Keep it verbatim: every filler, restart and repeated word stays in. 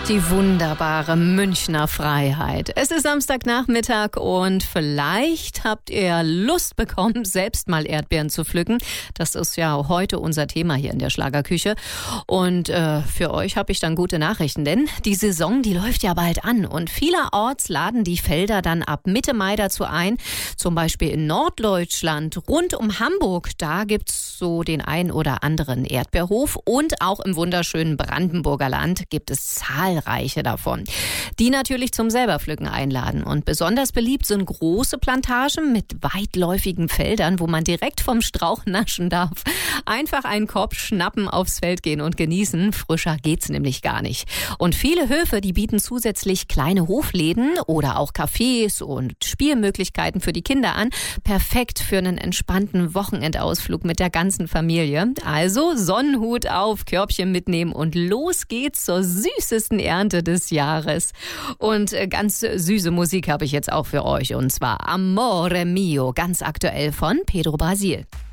Die wunderbare Münchner Freiheit. Es ist Samstagnachmittag und vielleicht habt ihr Lust bekommen, selbst mal Erdbeeren zu pflücken. Das ist ja heute unser Thema hier in der Schlagerküche. Und äh, für euch habe ich dann gute Nachrichten, denn die Saison, die läuft ja bald an. Und vielerorts laden die Felder dann ab Mitte Mai dazu ein. Zum Beispiel in Norddeutschland, rund um Hamburg. Da gibt's so den ein oder anderen Erdbeerhof. Und auch im wunderschönen Brandenburger Land gibt es zahlreiche Reiche davon, die natürlich zum Selberpflücken einladen. Und besonders beliebt sind große Plantagen mit weitläufigen Feldern, wo man direkt vom Strauch naschen darf. Einfach einen Korb schnappen, aufs Feld gehen und genießen. Frischer geht's nämlich gar nicht. Und viele Höfe, die bieten zusätzlich kleine Hofläden oder auch Cafés und Spielmöglichkeiten für die Kinder an. Perfekt für einen entspannten Wochenendausflug mit der ganzen Familie. Also Sonnenhut auf, Körbchen mitnehmen und los geht's zur süßesten Ernte des Jahres. Und ganz süße Musik habe ich jetzt auch für euch, und zwar Amore Mio, ganz aktuell von Pedro Brasil.